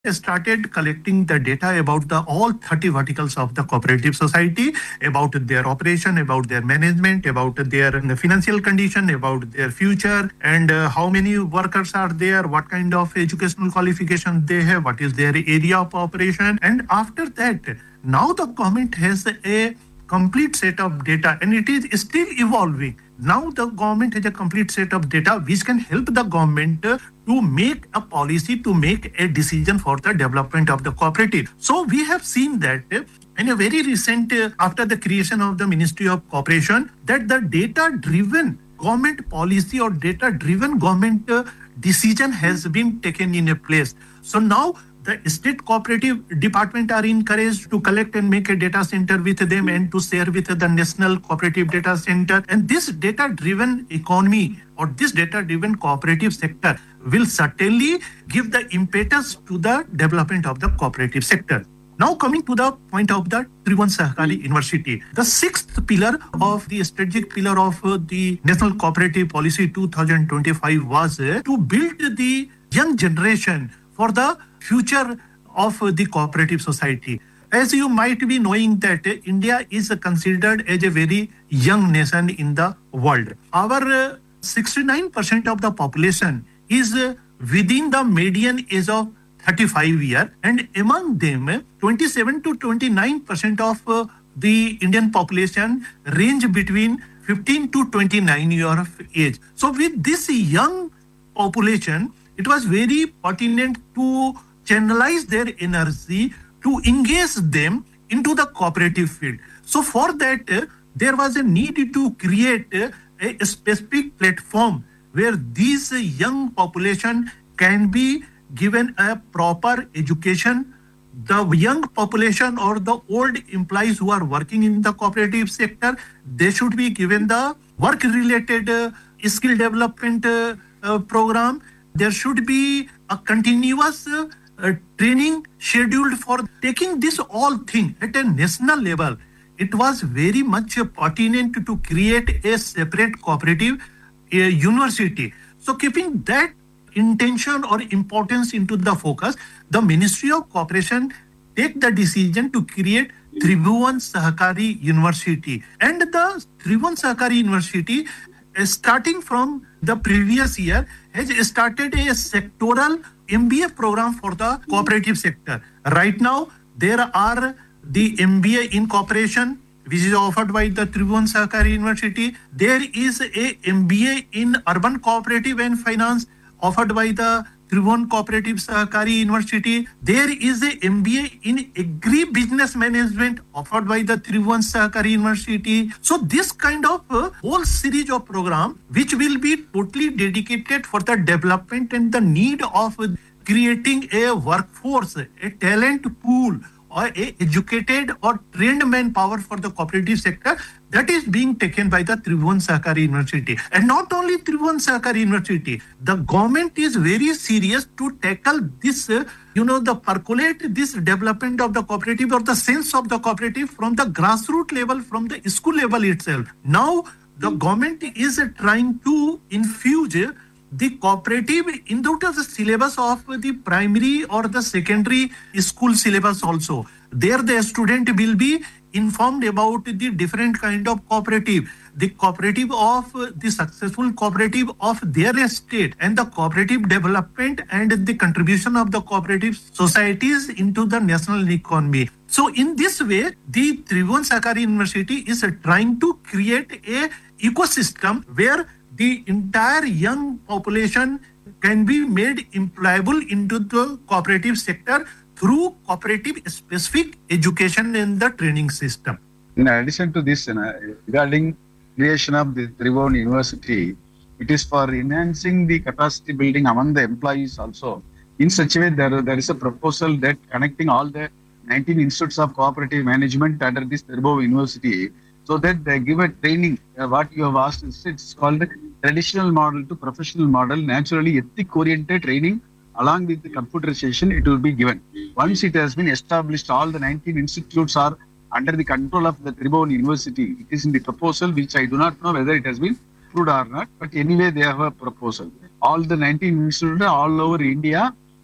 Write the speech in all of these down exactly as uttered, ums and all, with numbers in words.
started collecting the data about the all thirty verticals of the cooperative society, about their operation, about their management, about their financial condition, about their future, and uh, how many workers are there, what kind of educational qualification they have, what is their area of operation. And after that, now the government has a complete set of data, and it is still evolving. Now the government has a complete set of data which can help the government uh, to make a policy, to make a decision for the development of the cooperative. So we have seen that uh, in a very recent, uh, after the creation of the Ministry of Cooperation, that the data-driven government policy or data-driven government uh, decision has been taken in a place. So now the state cooperative department are encouraged to collect and make a data center with them and to share with the national cooperative data center. And this data-driven economy or this data-driven cooperative sector will certainly give the impetus to the development of the cooperative sector. Now coming to the point of the Tribhuvan Sahakari University, the sixth pillar of the strategic pillar of uh, the National Cooperative Policy twenty twenty-five was uh, to build the young generation for the future of the cooperative society. As you might be knowing that uh, India is uh, considered as a very young nation in the world. Our uh, sixty-nine percent of the population is uh, within the median age of thirty-five years, and among them uh, twenty-seven to twenty-nine percent of uh, the Indian population range between fifteen to twenty-nine years of age. So with this young population, it was very pertinent to channelize their energy, to engage them into the cooperative field. So for that, uh, there was a need to create uh, a specific platform where these uh, young population can be given a proper education. The young population or the old employees who are working in the cooperative sector, they should be given the work-related uh, skill development uh, uh, program. There should be a continuous uh, uh, training scheduled for taking this all thing at a national level. It was very much uh, pertinent to create a separate cooperative uh, university. So keeping that intention or importance into the focus, the Ministry of Cooperation take the decision to create Tribhuvan Sahakari University. And the Tribhuvan Sahakari University, uh, starting from the previous year, has started a sectoral M B A program for the cooperative sector. Right now, there are the M B A in cooperation, which is offered by the Tribhuvan Sahakari University. There is a M B A in urban cooperative and finance, offered by the Tribhuvan Cooperative Sahakari University. There is a M B A in agri-business management, offered by the Tribhuvan Sahakari University. So this kind of uh, whole series of program, which will be totally dedicated for the development and the need of uh, creating a workforce, a talent pool, or a educated or trained manpower for the cooperative sector, that is being taken by the Tribhuvan Sahakari University. And not only Tribhuvan Sahakari University, the government is very serious to tackle this, uh, you know, the percolate this development of the cooperative or the sense of the cooperative from the grassroots level, from the school level itself. Now, the government is uh, trying to infuse uh, the cooperative into the syllabus of the primary or the secondary school syllabus also. There the student will be informed about the different kind of cooperative, the cooperative of the successful cooperative of their state, and the cooperative development and the contribution of the cooperative societies into the national economy. So in this way, the Tribhuvan Sahakari University is trying to create a ecosystem where the entire young population can be made employable into the cooperative sector through cooperative specific education in the training system. In addition to this, uh, regarding creation of the Tribhuvan University, it is for enhancing the capacity building among the employees also. In such a way, there, there is a proposal that connecting all the nineteen institutes of cooperative management under this Tribhuvan University, so that they give a training. Uh, what you have asked is it's called traditional model to professional model, naturally ethic-oriented training along with the computerization, it will be given. Once it has been established, all the nineteen institutes are under the control of the Tribhuvan University. It is in the proposal, which I do not know whether it has been approved or not, but anyway, they have a proposal. All the nineteen institutes all over India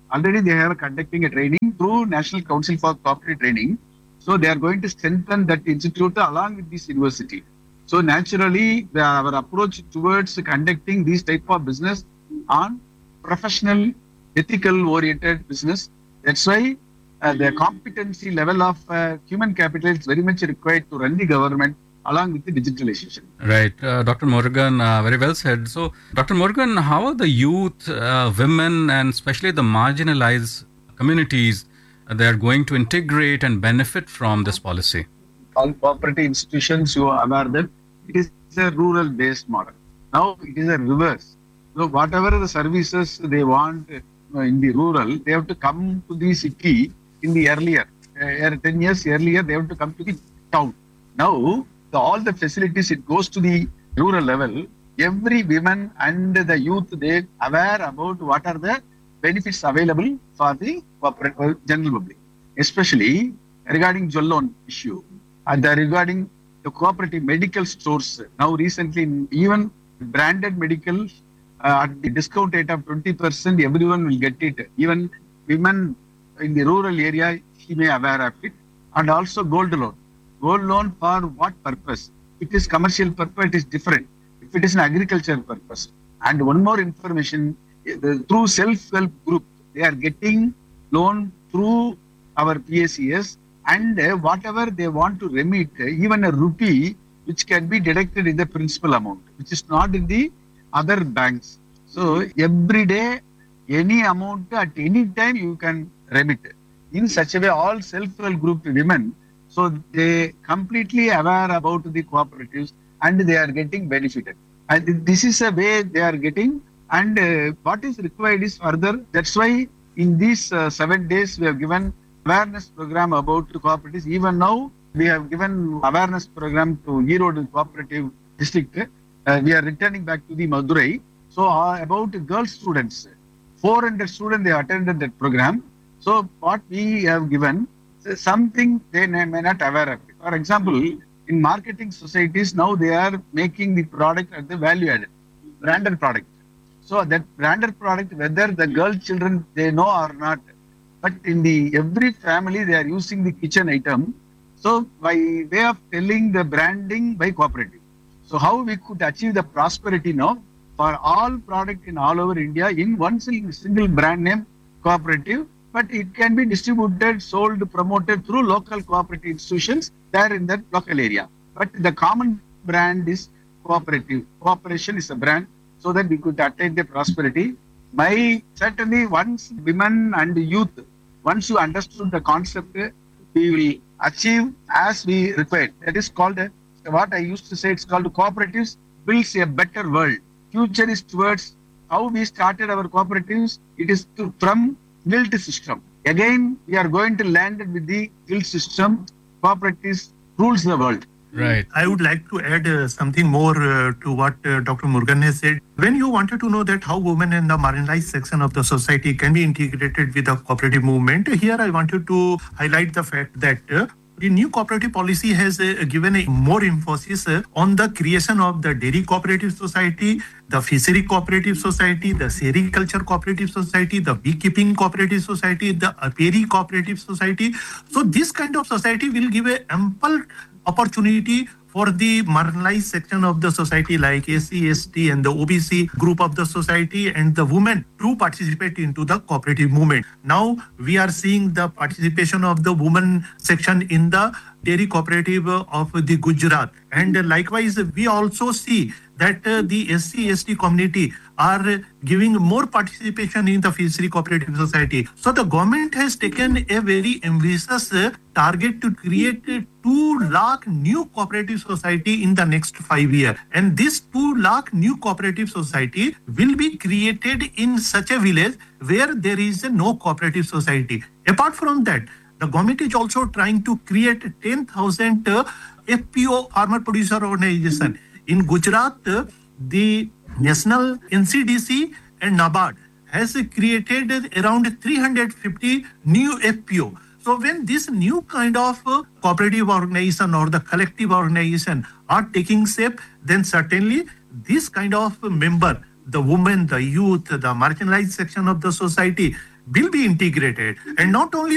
already they are conducting a training through National Council for Cooperative Training. So they are going to strengthen that institute along with this university. So naturally, the, our approach towards conducting these type of business on professional, ethical oriented business. That's why uh, the competency level of uh, human capital is very much required to run the government along with the digitalization. Right. Uh, Doctor Murugan, uh, very well said. So, Doctor Murugan, how are the youth, uh, women, and especially the marginalized communities, uh, they are going to integrate and benefit from this policy? All cooperative institutions, you are aware that it is a rural-based model. Now it is a reverse. So whatever the services they want uh, in the rural, they have to come to the city in the earlier, uh, ten years earlier, they have to come to the town. Now, the, all the facilities, it goes to the rural level. Every woman and the youth, they aware about what are the benefits available for the corporate, uh, general public, especially regarding jewel loan issue. And the, regarding the cooperative medical stores, now recently even branded medical uh, at the discount rate of twenty percent, everyone will get it. Even women in the rural area, she may aware of it. And also gold loan. Gold loan for what purpose? If it is commercial purpose, it is different. If it is an agricultural purpose. And one more information, the, through self-help group, they are getting loan through our P A C S. And uh, whatever they want to remit, uh, even a rupee, which can be deducted in the principal amount, which is not in the other banks. So every day, any amount at any time you can remit. In such a way, all self-help group women, so they completely aware about the cooperatives and they are getting benefited. And this is a way they are getting. And uh, what is required is further. That's why in these uh, seven days we have given awareness program about cooperatives. Even now, we have given awareness program to Erode Cooperative District. Uh, we are returning back to the Madurai. So uh, about girl students, four hundred students, they attended that program. So what we have given, something they may not aware of. For example, in marketing societies, now they are making the product at the value added, branded product. So that branded product, whether the girl children, they know or not, but in the every family, they are using the kitchen item. So by way of telling the branding by cooperative. So how we could achieve the prosperity now for all product in all over India in one single brand name cooperative, but it can be distributed, sold, promoted through local cooperative institutions there in that local area. But the common brand is cooperative. Cooperation is a brand so that we could attain the prosperity. My certainly once women and youth, once you understood the concept, we will achieve as we required. That is called, uh, what I used to say, it's called cooperatives builds a better world. Future is towards how we started our cooperatives. It is to, from guild system. Again, we are going to land with the guild system. Cooperatives rules the world. Right. I would like to add uh, something more uh, to what uh, Doctor Murugan has said. When you wanted to know that how women in the marginalized section of the society can be integrated with the cooperative movement, here I wanted to highlight the fact that uh, the new cooperative policy has uh, given a more emphasis uh, on the creation of the dairy cooperative society, the fishery cooperative society, the sericulture cooperative society, the beekeeping cooperative society, the apiary cooperative society. So this kind of society will give a ample opportunity for the marginalized section of the society like S C, S T and the O B C group of the society and the women to participate into the cooperative movement. Now we are seeing the participation of the women section in the dairy cooperative of the Gujarat. And likewise, we also see that uh, the S C, S T community are uh, giving more participation in the fishery cooperative society. So the government has taken a very ambitious uh, target to create uh, two lakh new cooperative society in the next five years. And this two lakh new cooperative society will be created in such a village where there is uh, no cooperative society. Apart from that, the government is also trying to create ten thousand uh, F P O, farmer producer organization. In Gujarat, uh, the National N C D C and NABARD has uh, created uh, around three hundred fifty new F P O. So when this new kind of uh, cooperative organization or the collective organization are taking shape, then certainly this kind of member, the women, the youth, the marginalized section of the society, will be integrated, and not only